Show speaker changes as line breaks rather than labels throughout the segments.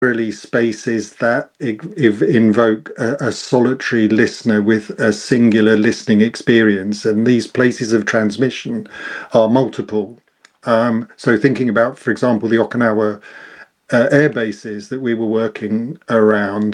spaces that invoke a solitary listener with a singular listening experience, and these places of transmission are multiple. So thinking about, for example, the Okinawa air bases that we were working around,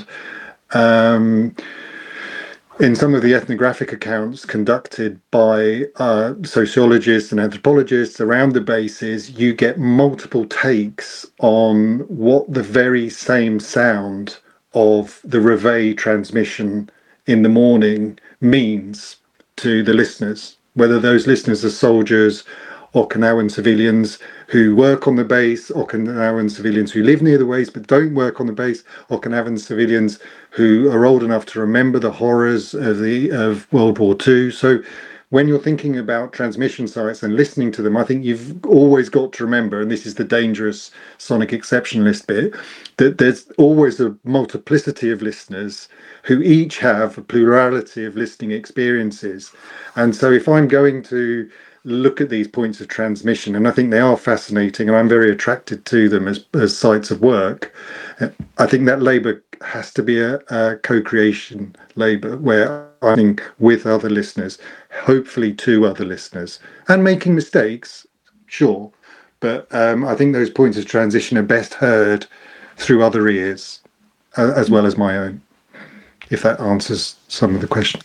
in some of the ethnographic accounts conducted by sociologists and anthropologists around the bases, you get multiple takes on what the very same sound of the reveille transmission in the morning means to the listeners, whether those listeners are soldiers, Okinawan civilians who work on the base, Okinawan civilians who live near the base but don't work on the base, Okinawan civilians who are old enough to remember the horrors of World War II. So when you're thinking about transmission sites and listening to them, I think you've always got to remember, and this is the dangerous sonic exceptionalist bit, that there's always a multiplicity of listeners who each have a plurality of listening experiences. And so if I'm going to look at these points of transmission, and I think they are fascinating, and I'm very attracted to them as sites of work, I think that labour has to be a co-creation labour where I'm with other listeners, hopefully two other listeners, and making mistakes, sure, but I think those points of transition are best heard through other ears as well as my own, if that answers some of the question.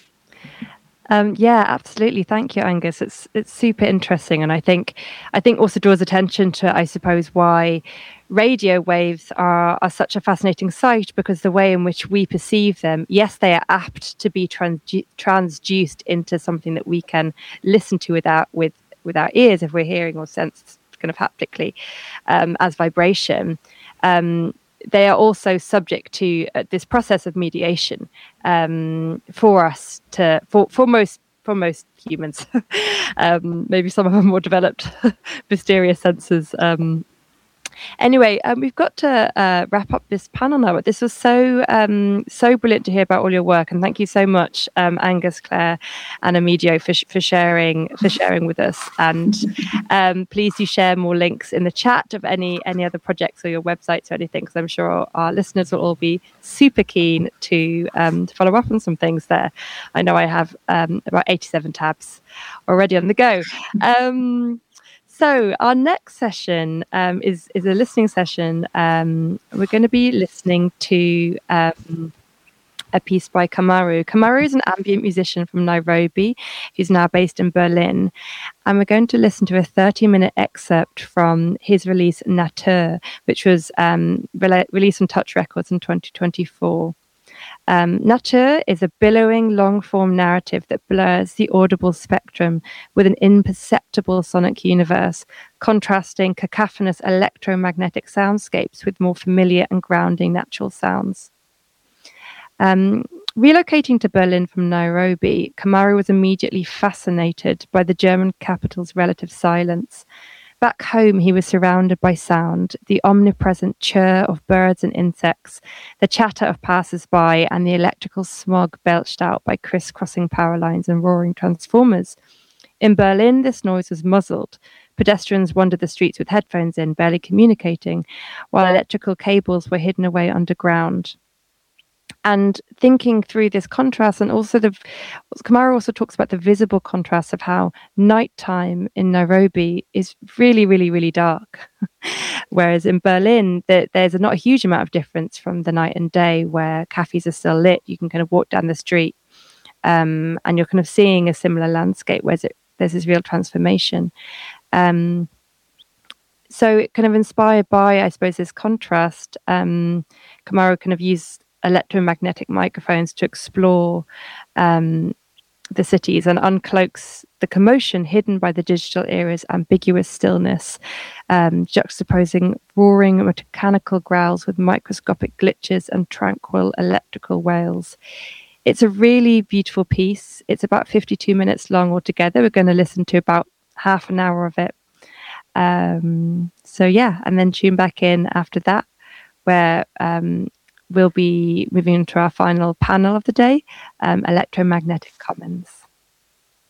Yeah, absolutely. Thank you, Angus. It's super interesting, and I think also draws attention to, I suppose, why radio waves are such a fascinating sight, because the way in which we perceive them, yes, they are apt to be transduced into something that we can listen to with our ears if we're hearing or sense kind of haptically as vibration. They are also subject to this process of mediation for us for most humans. Maybe some of them more developed mysterious senses. Anyway, we've got to wrap up this panel now. But this was so brilliant to hear about all your work, and thank you so much, Angus, Claire, and Amidio for sharing with us. And please do share more links in the chat of any other projects or your websites or anything, because I'm sure our listeners will all be super keen to follow up on some things there. I know I have about 87 tabs already on the go. So our next session is a listening session. We're going to be listening to a piece by Kamaru. Kamaru is an ambient musician from Nairobi who's now based in Berlin. And we're going to listen to a 30-minute excerpt from his release Natur, which was released on Touch Records in 2024. Natur is a billowing long-form narrative that blurs the audible spectrum with an imperceptible sonic universe, contrasting cacophonous electromagnetic soundscapes with more familiar and grounding natural sounds. Relocating to Berlin from Nairobi, Kamaru was immediately fascinated by the German capital's relative silence. Back home, he was surrounded by sound, the omnipresent chirr of birds and insects, the chatter of passers-by, and the electrical smog belched out by crisscrossing power lines and roaring transformers. In Berlin, this noise was muzzled. Pedestrians wandered the streets with headphones in, barely communicating, while electrical cables were hidden away underground. And thinking through this contrast, and also Kamaru also talks about the visible contrast of how nighttime in Nairobi is really, really, really dark. Whereas in Berlin, there's not a huge amount of difference from the night and day, where cafes are still lit. You can kind of walk down the street and you're kind of seeing a similar landscape where there's this real transformation. So kind of inspired by, I suppose, this contrast, Kamaru kind of used electromagnetic microphones to explore the cities and uncloaks the commotion hidden by the digital era's ambiguous stillness, juxtaposing roaring mechanical growls with microscopic glitches and tranquil electrical wails. It's a really beautiful piece. It's about 52 minutes long altogether. We're going to listen to about half an hour of it. So yeah, and then tune back in after that, where we'll be moving into our final panel of the day, electromagnetic commons.